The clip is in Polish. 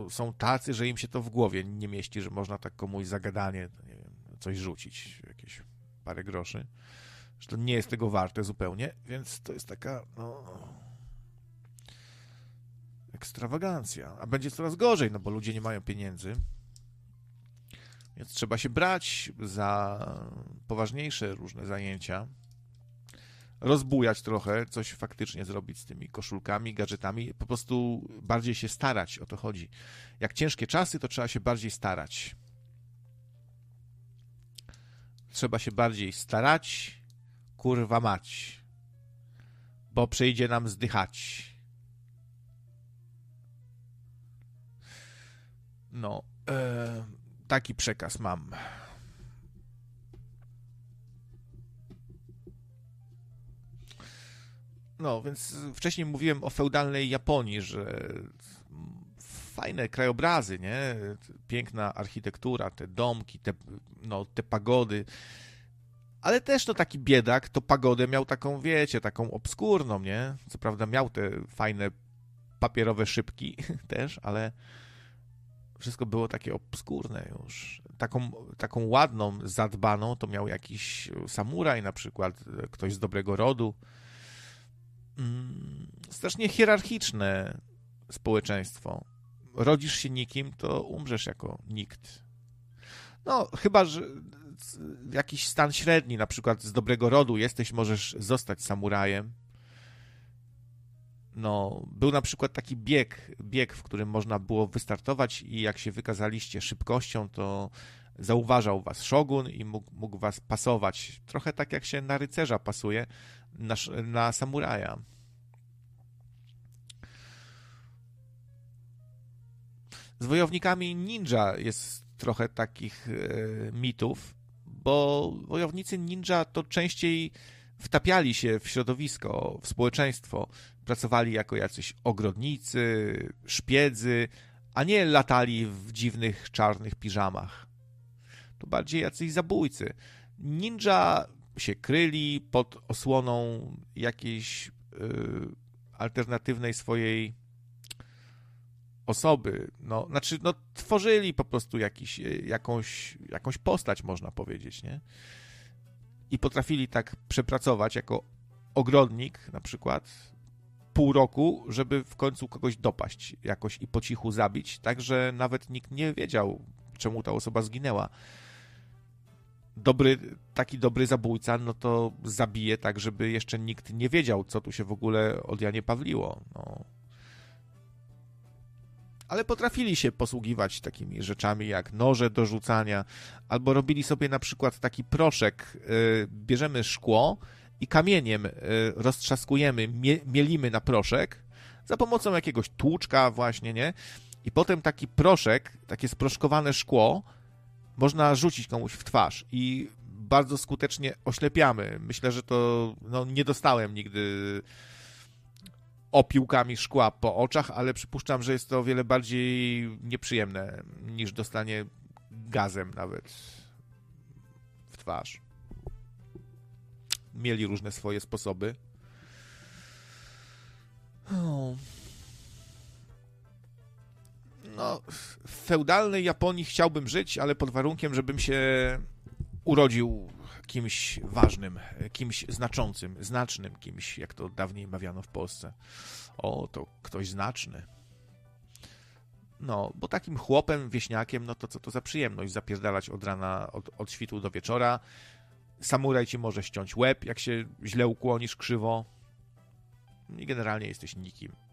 są tacy, że im się to w głowie nie mieści, że można tak komuś za gadanie, nie wiem, coś rzucić, jakieś parę groszy, że to nie jest tego warte zupełnie, więc to jest taka, no, ekstrawagancja. A będzie coraz gorzej, no bo ludzie nie mają pieniędzy, więc trzeba się brać za poważniejsze różne zajęcia, rozbujać trochę, coś faktycznie zrobić z tymi koszulkami, gadżetami, po prostu bardziej się starać, o to chodzi. Jak ciężkie czasy, to trzeba się bardziej starać. Trzeba się bardziej starać, kurwa mać, bo przyjdzie nam zdychać. No, taki przekaz mam. No, więc wcześniej mówiłem o feudalnej Japonii, że fajne krajobrazy, nie? Piękna architektura, te domki, te pagody. Ale też no taki biedak, to pagodę miał taką, wiecie, taką obskurną, nie? Co prawda miał te fajne papierowe szybki też, ale wszystko było takie obskurne już. Taką ładną, zadbaną to miał jakiś samuraj na przykład, ktoś z dobrego rodu. Strasznie hierarchiczne społeczeństwo. Rodzisz się nikim, to umrzesz jako nikt. No, chyba że jakiś stan średni, na przykład z dobrego rodu jesteś, możesz zostać samurajem. No, był na przykład taki bieg, w którym można było wystartować i jak się wykazaliście szybkością, to zauważał was szogun i mógł was pasować. Trochę tak jak się na rycerza pasuje, na samuraja. Z wojownikami ninja jest trochę takich mitów, bo wojownicy ninja to częściej wtapiali się w środowisko, w społeczeństwo, pracowali jako jacyś ogrodnicy, szpiedzy, a nie latali w dziwnych, czarnych piżamach. To bardziej jacyś zabójcy. Ninja się kryli pod osłoną jakiejś alternatywnej swojej osoby. No, znaczy, no, tworzyli po prostu jakąś postać, można powiedzieć, nie? I potrafili tak przepracować jako ogrodnik na przykład pół roku, żeby w końcu kogoś dopaść jakoś i po cichu zabić, tak, że nawet nikt nie wiedział, czemu ta osoba zginęła. Taki dobry zabójca, no to zabije tak, żeby jeszcze nikt nie wiedział, co tu się w ogóle od Janie Pawliło. No. Ale potrafili się posługiwać takimi rzeczami jak noże do rzucania, albo robili sobie na przykład taki proszek, bierzemy szkło i kamieniem roztrzaskujemy, mielimy na proszek za pomocą jakiegoś tłuczka właśnie, nie? I potem taki proszek, takie sproszkowane szkło można rzucić komuś w twarz i bardzo skutecznie oślepiamy. Myślę, że to nie dostałem nigdy opiłkami szkła po oczach, ale przypuszczam, że jest to o wiele bardziej nieprzyjemne niż dostanie gazem nawet w twarz. Mieli różne swoje sposoby. No, w feudalnej Japonii chciałbym żyć, ale pod warunkiem, żebym się urodził kimś ważnym, kimś znacznym kimś, jak to dawniej mawiano w Polsce. O, to ktoś znaczny. No, bo takim chłopem, wieśniakiem, no to co to za przyjemność zapierdalać od rana, od świtu do wieczora. Samuraj ci może ściąć łeb, jak się źle ukłonisz krzywo. I generalnie jesteś nikim.